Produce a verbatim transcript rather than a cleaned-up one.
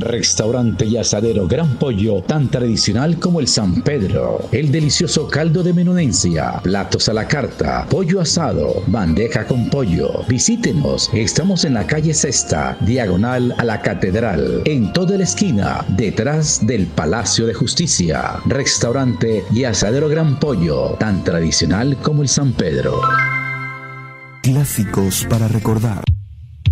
Restaurante y asadero Gran Pollo, tan tradicional como el San Pedro. El delicioso caldo de menudencia, platos a la carta, pollo asado, bandeja con pollo. Visítenos, estamos en la calle Sexta, diagonal a la Catedral, en toda la esquina, detrás del Palacio de Justicia. Restaurante y asadero Gran Pollo, tan tradicional como el San Pedro. Clásicos para recordar.